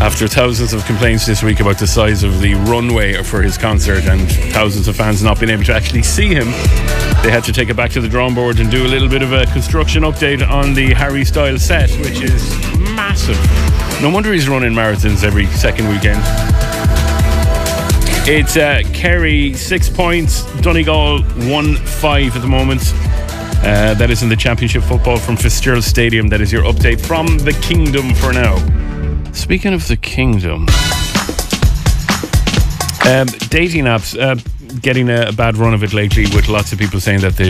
After thousands of complaints this week about the size of the runway for his concert and thousands of fans not being able to actually see him, they had to take it back to the drawing board and do a little bit of a construction update on the Harry Styles set, which is massive. No wonder he's running marathons every second weekend. It's Kerry 6 points, Donegal 1-5 at the moment. That is in the Championship football from Fitzgerald Stadium. That is your update from the Kingdom for now. Speaking of the Kingdom, dating apps getting a bad run of it lately, with lots of people saying that